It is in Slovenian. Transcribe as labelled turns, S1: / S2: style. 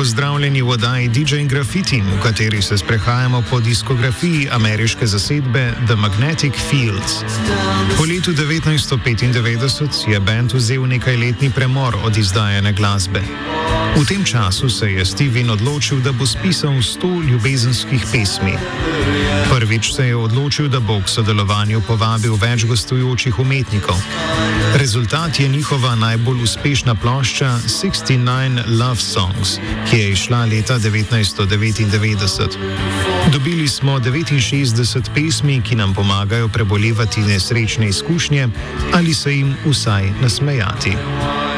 S1: pozdravljeni v oddaji DJ Graffiti, v kateri se sprehajamo po diskografiji ameriške zasedbe The Magnetic Fields. Po letu 1995 je band vzel nekajletni premor od izdajane glasbe. V tem času se je Steven odločil, da bo spisal 100 ljubezenskih pesmi. Prvič se je odločil, da bo k sodelovanju povabil več gostujočih umetnikov. Rezultat je njihova najbolj uspešna plošča 69 Love Songs, ki je izšla leta 1999. Dobili smo 69 pesmi, ki nam pomagajo prebolevati nesrečne izkušnje ali se jim vsaj nasmejati.